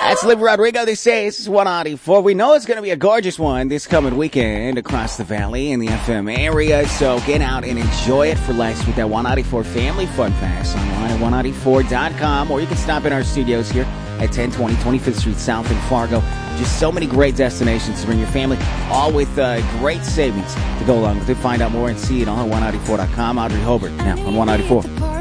That's Liv Rodrigo. They say this is 194. We know it's going to be a gorgeous one this coming weekend across the valley in the FM area. So get out and enjoy it for less with that 194 Family Fun Pass online at 194.com. Or you can stop in our studios here at 1020 25th Street South in Fargo. Just so many great destinations to bring your family, all with great savings to go along with it. Find out more and see it on 194.com. Audrey Hobart now on 194.